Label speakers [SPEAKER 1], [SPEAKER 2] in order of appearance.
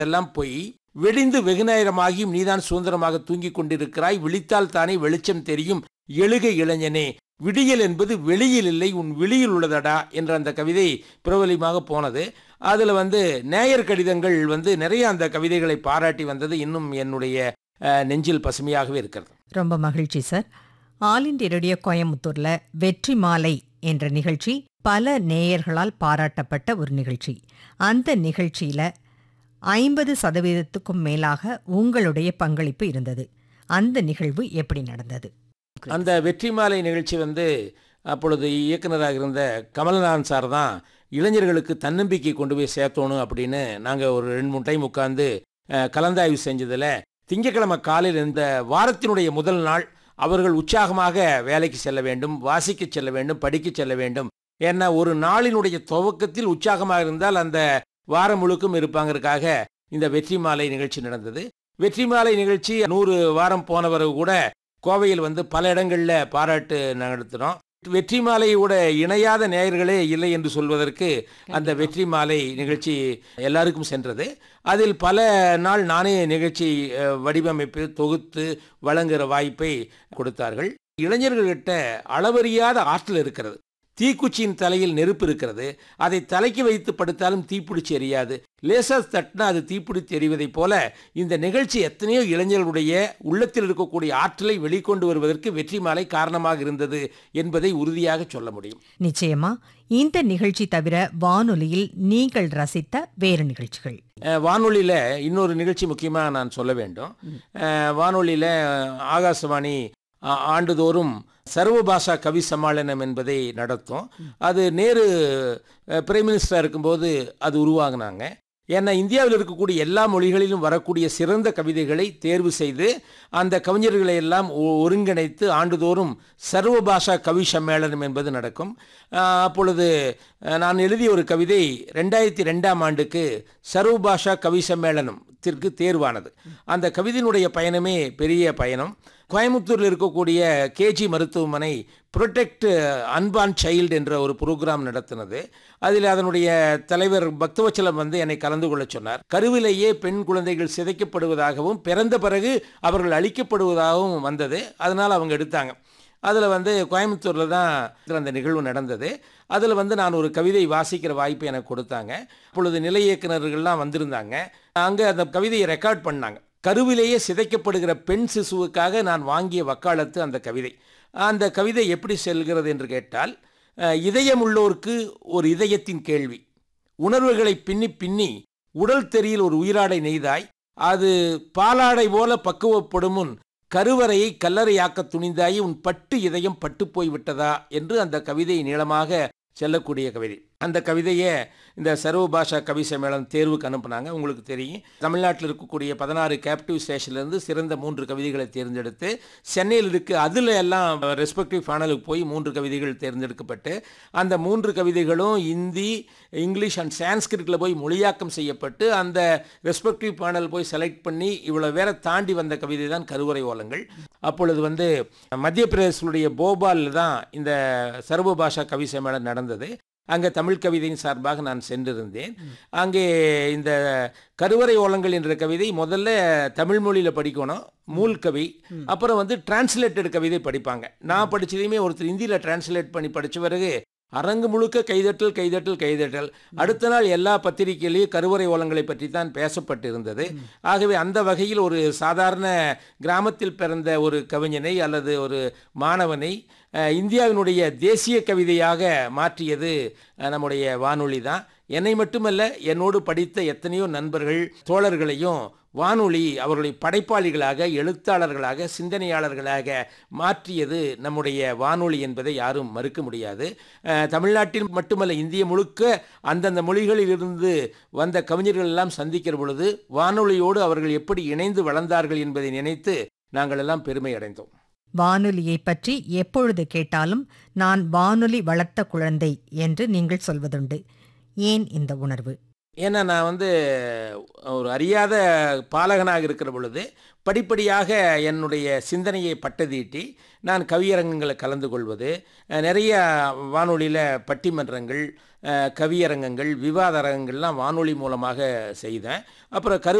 [SPEAKER 1] எல்லாம் போய் வெடிந்து வெகுநேரமாகியும் நீதான் சுதந்திரமாக தூங்கிக் கொண்டிருக்கிறாய், விழித்தால் தானே வெளிச்சம் தெரியும் எழுகை இளைஞனே, விடியல் என்பது வெளியில் இல்லை உன் விழியில் உள்ளதடா என்ற அந்த கவிதை பிரபலியமாக போனது. அதில் நேயர் கடிதங்கள் நிறைய அந்த கவிதைகளை பாராட்டி வந்தது இன்னும் என்னுடைய நெஞ்சில் பசுமையாகவே இருக்கிறது.
[SPEAKER 2] ரொம்ப மகிழ்ச்சி சார். ஆல் இண்டியா ரேடியோ கோயம்புத்தூர்ல வெற்றி மாலை என்ற நிகழ்ச்சி பல நேயர்களால் பாராட்டப்பட்ட ஒரு நிகழ்ச்சி. அந்த நிகழ்ச்சியில 50% மேலாக உங்களுடைய பங்களிப்பு இருந்தது. அந்த நிகழ்வு எப்படி நடந்தது?
[SPEAKER 1] அந்த வெற்றி மாலை நிகழ்ச்சி அப்பொழுது இயக்குனராக இருந்த கமல்நாதன் சார் தான் இளைஞர்களுக்கு தன்னம்பிக்கை கொண்டு போய் சேர்த்தணும் அப்படின்னு நாங்கள் ஒரு 2-3 டைம் உட்கார்ந்து கலந்தாய்வு செஞ்சதில் திங்கட்கிழமை காலையில் இந்த வாரத்தினுடைய முதல் நாள் அவர்கள் உற்சாகமாக வேலைக்கு செல்ல வேண்டும், வாசிக்க செல்ல வேண்டும், படிக்க செல்ல வேண்டும். ஏன்னா ஒரு நாளினுடைய துவக்கத்தில் உற்சாகமாக இருந்தால் அந்த வாரம் முழுக்கும் இருப்பாங்கிறதுக்காக இந்த வெற்றி மாலை நிகழ்ச்சி நடந்தது. வெற்றி மாலை நிகழ்ச்சி 100 வாரம் போனவரை கூட கோவையில் பல இடங்களில் பாராட்டு நடத்தினோம். வெற்றி மாலையோட இணையாத நேயர்களே இல்லை என்று சொல்வதற்கு அந்த வெற்றி மாலை நிகழ்ச்சி எல்லாருக்கும் சென்றது. அதில் பல நாள் நானே நிகழ்ச்சி வடிவமைப்பு தொகுத்து வழங்குகிற வாய்ப்பை கொடுத்தார்கள். இளைஞர்கள்கிட்ட அளவறியாத ஆற்றல் இருக்கிறது. தீக்குச்சியின் தலையில் நெருப்பு இருக்கிறது. அதை தலைக்கு வைத்து படுத்தாலும் தீப்பிடிச்சு எரியாது. லேசர் தட்டினா அது தீப்பிடித்து எரிவதைப் போல இந்த நிகழ்ச்சி எத்தனையோ இளைஞர்களுடைய உள்ளத்தில் இருக்கக்கூடிய ஆற்றலை வெளிக்கொண்டு வருவதற்கு வெற்றி மாலை காரணமாக இருந்தது என்பதை உறுதியாக சொல்ல முடியும்.
[SPEAKER 2] நிச்சயமா. இந்த நிகழ்ச்சி தவிர வானொலியில் நீங்கள் ரசித்த வேறு நிகழ்ச்சிகள்?
[SPEAKER 1] வானொலியில் இன்னொரு நிகழ்ச்சி முக்கியமாக நான் சொல்ல வேண்டும். வானொலியில் ஆகாசவாணி ஆண்டுதோறும் சர்வபாஷா கவி சம்மேளனம் என்பதை நடத்தும். அது நேரு பிரைம் மினிஸ்டராக இருக்கும்போது அது உருவாகினாங்க. ஏன்னா இந்தியாவில் இருக்கக்கூடிய எல்லா மொழிகளிலும் வரக்கூடிய சிறந்த கவிதைகளை தேர்வு செய்து அந்த கவிஞர்களை எல்லாம் ஒருங்கிணைத்து ஆண்டுதோறும் சர்வபாஷா கவி சம்மேளனம் என்பது நடக்கும். அப்பொழுது நான் எழுதிய ஒரு கவிதை 2002ஆம் ஆண்டுக்கு சர்வபாஷா கவி சம்மேளனத்திற்கு தேர்வானது. அந்த கவிதையினுடைய பயணமே பெரிய பயணம். கோயம்புத்தூரில் இருக்கக்கூடிய கேஜி மருத்துவமனை ப்ரொடெக்ட் அன்பார்ன் சைல்டு என்ற ஒரு ப்ரோக்ராம் நடத்தினது. அதில் அதனுடைய தலைவர் பக்தவச்சலம் என்னை கலந்து கொள்ள சொன்னார். கருவிலேயே பெண் குழந்தைகள் சிதைக்கப்படுவதாகவும் பிறந்த பிறகு அவர்கள் அழிக்கப்படுவதாகவும் வந்தது. அதனால் அவங்க எடுத்தாங்க. அதில் கோயம்புத்தூரில் தான் அந்த நிகழ்வு நடந்தது. அதில் நான் ஒரு கவிதை வாசிக்கிற வாய்ப்பு எனக்கு கொடுத்தாங்க. அப்பொழுது நிலை இயக்குநர்கள்லாம் வந்திருந்தாங்க. அங்கே அந்த கவிதையை ரெக்கார்ட் பண்ணாங்க. கருவிலேயே சிதைக்கப்படுகிற பெண் சிசுவுக்காக நான் வாங்கிய வக்காலத்து அந்த கவிதை. அந்த கவிதை எப்படி செல்கிறது என்று கேட்டால், இதயம் உள்ளோருக்கு ஒரு இதயத்தின் கேள்வி, உணர்வுகளை பின்னி பின்னி உடல் தெரியில் ஒரு உயிராடை நெய்தாய், அது பாலாடை போல பக்குவப்படும் முன் கருவறையை கல்லறையாக்க துணிந்தாயி, உன் பட்டு இதயம் பட்டு போய் விட்டதா என்று அந்த கவிதை நீளமாக செல்லக்கூடிய கவிதை. அந்த கவிதையை இந்த சர்வபாஷா கவி சம்மேளனம் தேர்வுக்கு அனுப்புனாங்க. உங்களுக்கு தெரியும், தமிழ்நாட்டில் இருக்கக்கூடிய 16 கேப்டிவ் ஸ்டேஷன்லேருந்து சிறந்த 3 கவிதைகளை தேர்ந்தெடுத்து சென்னையில் இருக்குது. அதில் எல்லாம் ரெஸ்பெக்டிவ் பேனலுக்கு போய் 3 கவிதைகள் தேர்ந்தெடுக்கப்பட்டு அந்த 3 கவிதைகளும் இந்தி, இங்கிலீஷ் அண்ட் சான்ஸ்கிரிட்டில் போய் மொழியாக்கம் செய்யப்பட்டு அந்த ரெஸ்பெக்டிவ் பேனல் போய் செலக்ட் பண்ணி இவ்வளோ வேற தாண்டி வந்த கவிதை தான் கருவறை ஓலங்கள். அப்பொழுது மத்திய பிரதேசனுடைய போபாலில் தான் இந்த சர்வபாஷா கவி சம்மேளனம் நடந்தது. அங்கே தமிழ் கவிதையின் சார்பாக நான் சென்றிருந்தேன். அங்கே இந்த கருவறை ஓலங்கள் என்ற கவிதை முதல்ல தமிழ் மொழியில் படிக்கணும், மூல் கவி. அப்புறம் டிரான்ஸ்லேட்டட் கவிதை படிப்பாங்க. நான் படித்ததையுமே ஒருத்தர் ஹிந்தியில் டிரான்ஸ்லேட் பண்ணி படித்த பிறகு அரங்கு முழுக்க கைதட்டல் கைதட்டல் கைதட்டல். அடுத்த நாள் எல்லா பத்திரிகையிலையும் கருவறை ஓலங்களை பற்றி தான் பேசப்பட்டிருந்தது. ஆகவே அந்த வகையில் ஒரு சாதாரண கிராமத்தில் பிறந்த ஒரு கவிஞனை அல்லது ஒரு மாணவனை இந்தியாவினுடைய தேசிய கவிதையாக மாற்றியது நம்முடைய வானொலி தான். என்னை மட்டுமல்ல, என்னோடு படித்த எத்தனையோ நண்பர்கள் தோழர்களையும் வானொலி அவர்களை படைப்பாளிகளாக, எழுத்தாளர்களாக, சிந்தனையாளர்களாக மாற்றியது நம்முடைய வானொலி என்பதை யாரும் மறுக்க முடியாது. தமிழ்நாட்டில் மட்டுமல்ல, இந்திய முழுக்க அந்தந்த மொழிகளில் இருந்து வந்த கவிஞர்கள் எல்லாம் சந்திக்கிற பொழுது வானொலியோடு அவர்கள் எப்படி இணைந்து வளர்ந்தார்கள் என்பதை நினைத்து நாங்கள் எல்லாம் பெருமை அடைந்தோம்.
[SPEAKER 2] வானொலியை பற்றி எப்பொழுது கேட்டாலும் நான் வானொலி வளர்த்த குழந்தை என்று நீங்கள் சொல்வதுண்டு. ஏன் இந்த உணர்வு?
[SPEAKER 1] ஏன்னா நான் ஒரு அறியாத பாலகனாக இருக்கிற பொழுது படிப்படியாக என்னுடைய சிந்தனையை பட்டதீட்டி நான் கவியரங்கங்களில் கலந்து கொள்வது, நிறைய வானொலியில் பட்டிமன்றங்கள், கவியரங்கங்கள், விவாத அரங்கங்கள்லாம் வானொலி மூலமாக செய்தேன். அப்புறம்